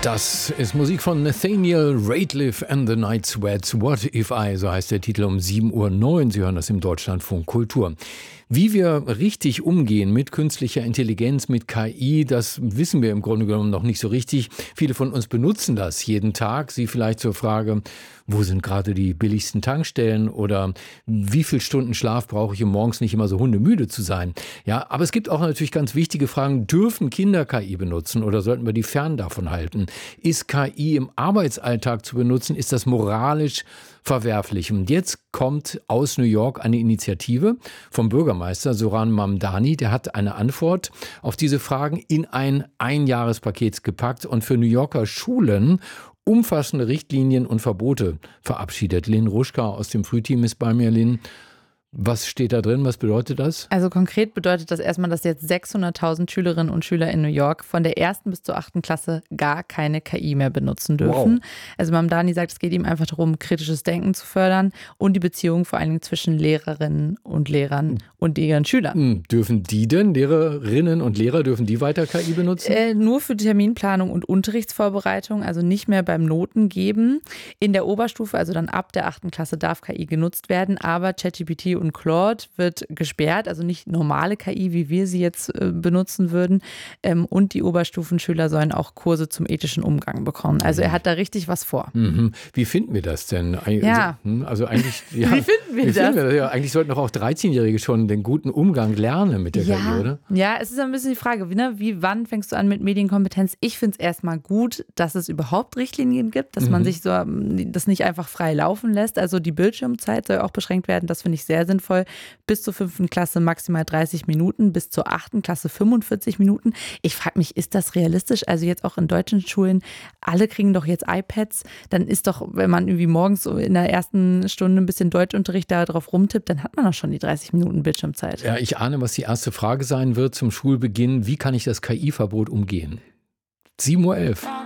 Das ist Musik von Nathaniel Rateliff and the Night Sweats. What If I, so heißt der Titel um 7:09 Uhr. Sie hören das im Deutschlandfunk Kultur. Wie wir richtig umgehen mit künstlicher Intelligenz, mit KI, das wissen wir im Grunde genommen noch nicht so richtig. Viele von uns benutzen das jeden Tag. Sie vielleicht zur Frage, wo sind gerade die billigsten Tankstellen oder wie viele Stunden Schlaf brauche ich, um morgens nicht immer so hundemüde zu sein. Ja, aber es gibt auch natürlich ganz wichtige Fragen. Dürfen Kinder KI benutzen oder sollten wir die fern davon halten? Ist KI im Arbeitsalltag zu benutzen? Ist das moralisch verwerflich? Und jetzt kommt aus New York eine Initiative vom Bürgermeister Zoran Mamdani. Der hat eine Antwort auf diese Fragen in ein Einjahrespaket gepackt und für New Yorker Schulen umfassende Richtlinien und Verbote verabschiedet. Lynn Ruschka aus dem Frühteam ist bei mir. Lynn, was steht da drin? Was bedeutet das? Also konkret bedeutet das erstmal, dass jetzt 600.000 Schülerinnen und Schüler in New York von der 1. bis zur 8. Klasse gar keine KI mehr benutzen dürfen. Wow. Also Mamdani sagt, es geht ihm einfach darum, kritisches Denken zu fördern und die Beziehung vor allem zwischen Lehrerinnen und Lehrern und ihren Schülern. Dürfen die denn, Lehrerinnen und Lehrer, dürfen die weiter KI benutzen? Nur für Terminplanung und Unterrichtsvorbereitung, also nicht mehr beim Noten geben. In der Oberstufe, also dann ab der 8. Klasse, darf KI genutzt werden, aber ChatGPT und Claude wird gesperrt, also nicht normale KI, wie wir sie jetzt benutzen würden. Und die Oberstufenschüler sollen auch Kurse zum ethischen Umgang bekommen. Also er hat da richtig was vor. Wie finden wir das denn? Ja. Also eigentlich, ja, wie finden wir das? Ja, eigentlich sollten doch auch 13-Jährige schon den guten Umgang lernen mit der KI, oder? Ja, es ist ein bisschen die Frage, wann fängst du an mit Medienkompetenz? Ich finde es erstmal gut, dass es überhaupt Richtlinien gibt, dass man sich so das nicht einfach frei laufen lässt. Also die Bildschirmzeit soll auch beschränkt werden. Das finde ich sehr sinnvoll. Bis zur 5. Klasse maximal 30 Minuten, bis zur 8. Klasse 45 Minuten. Ich frage mich, ist das realistisch? Also jetzt auch in deutschen Schulen, alle kriegen doch jetzt iPads. Dann ist doch, wenn man irgendwie morgens so in der ersten Stunde ein bisschen Deutschunterricht da drauf rumtippt, dann hat man doch schon die 30 Minuten Bildschirmzeit. Ja, ich ahne, was die erste Frage sein wird zum Schulbeginn. Wie kann ich das KI-Verbot umgehen? 7:11 Uhr.